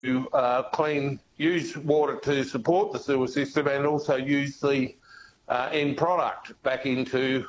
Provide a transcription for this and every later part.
use water to support the sewer system and also use the end product back into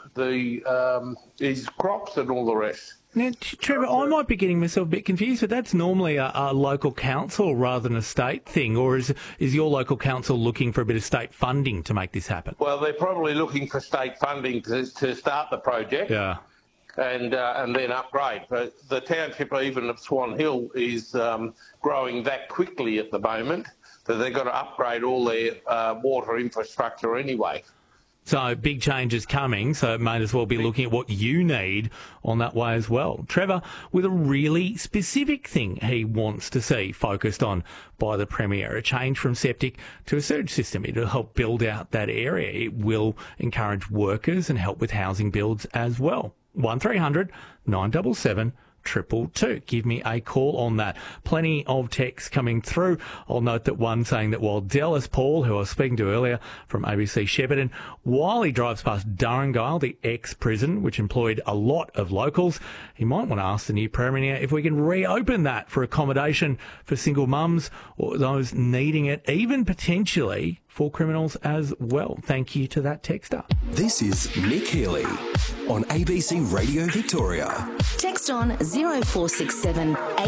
his crops and all the rest. Now, Trevor, I might be getting myself a bit confused, but that's normally a local council rather than a state thing, or is your local council looking for a bit of state funding to make this happen? Well, they're probably looking for state funding to start the project. Yeah. And then upgrade. But the township, even of Swan Hill, is growing that quickly at the moment that they've got to upgrade all their water infrastructure anyway. So big changes coming, so it may as well be looking at what you need on that way as well. Trevor, with a really specific thing he wants to see focused on by the Premier, a change from septic to a sewage system. It'll help build out that area. It will encourage workers and help with housing builds as well. 1300 977 222. Give me a call on that. Plenty of texts coming through. I'll note that one saying that while Dallas Paul, who I was speaking to earlier from ABC Shepparton, while he drives past Durrangile, the ex-prison, which employed a lot of locals, he might want to ask the new Premier if we can reopen that for accommodation for single mums or those needing it, even potentially for criminals as well. Thank you to that texter. This is Nick Healy on ABC Radio Victoria. Text on 0467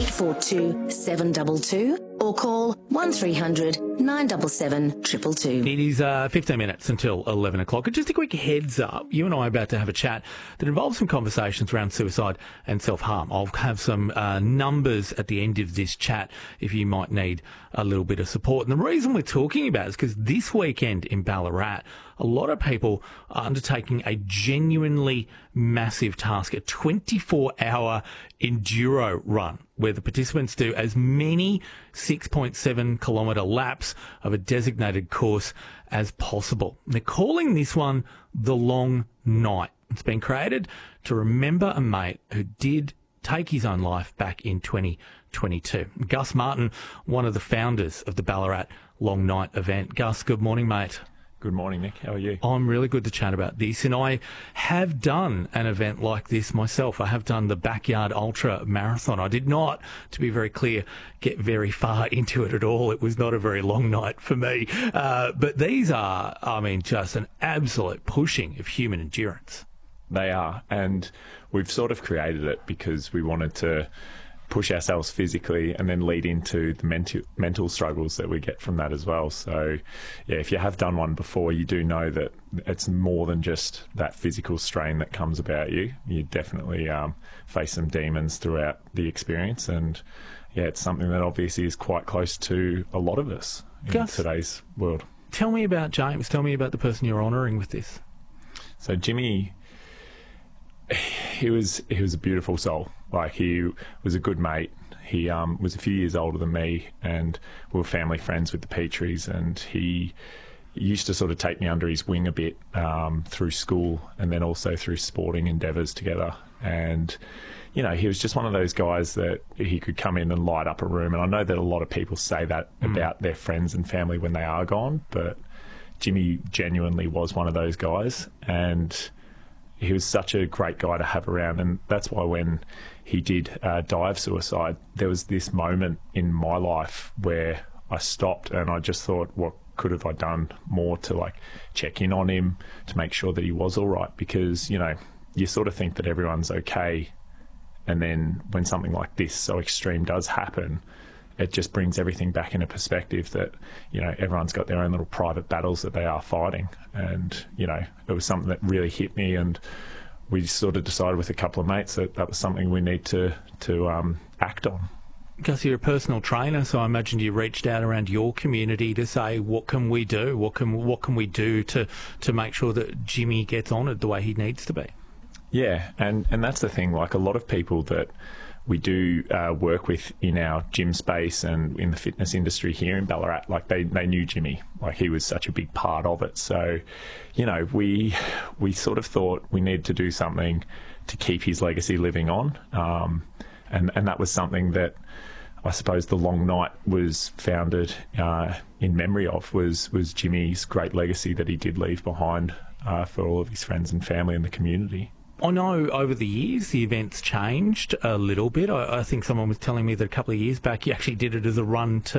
842 722 or call 1300 977 222. It is 15 minutes until 11 o'clock. And just a quick heads up, you and I are about to have a chat that involves some conversations around suicide and self-harm. I'll have some numbers at the end of this chat if you might need a little bit of support. And the reason we're talking about it is because this weekend in Ballarat, a lot of people are undertaking a genuinely massive task, a 24-hour enduro run, where the participants do as many 6.7 kilometre laps of a designated course as possible. They're calling this one the Long Night. It's been created to remember a mate who did take his own life back in 2022. Gus Martin, one of the founders of the Ballarat Long Night event. Gus, good morning, mate. Good morning, Nick. How are you? I'm really good to chat about this, and I have done an event like this myself. I have done the Backyard Ultra Marathon. I did not, to be very clear, get very far into it at all. It was not a very long night for me. But these are, just an absolute pushing of human endurance. They are, and we've sort of created it because we wanted to push ourselves physically and then lead into the mental struggles that we get from that as well. So, yeah, if you have done one before, you do know that it's more than just that physical strain that comes about you. You definitely face some demons throughout the experience, and yeah, it's something that obviously is quite close to a lot of us in today's world. Tell me about James. Tell me about the person you're honouring with this. So Jimmy, he was a beautiful soul. Like, he was a good mate. He was a few years older than me, and we were family friends with the Petries, and he used to sort of take me under his wing a bit through school and then also through sporting endeavours together. And, you know, he was just one of those guys that he could come in and light up a room. And I know that a lot of people say that about their friends and family when they are gone, but Jimmy genuinely was one of those guys, and he was such a great guy to have around. And that's why when he did die of suicide, there was this moment in my life where I stopped and I just thought, what could have I done more to, like, check in on him, to make sure that he was all right? Because, you know, you sort of think that everyone's okay, and then when something like this so extreme does happen, it just brings everything back into perspective that, you know, everyone's got their own little private battles that they are fighting. And, you know, it was something that really hit me, and we sort of decided with a couple of mates that that was something we need to act on. Gus, you're a personal trainer, so I imagine you reached out around your community to say, what can we do? What can we do to make sure that Jimmy gets honoured the way he needs to be? Yeah, and that's the thing. Like, a lot of people that we do work with in our gym space and in the fitness industry here in Ballarat, like, they knew Jimmy. Like, he was such a big part of it. So, you know, we sort of thought we needed to do something to keep his legacy living on. And that was something that I suppose the Long Night was founded in memory of, was Jimmy's great legacy that he did leave behind for all of his friends and family and the community. I know over the years the event's changed a little bit. I think someone was telling me that a couple of years back you actually did it as a run to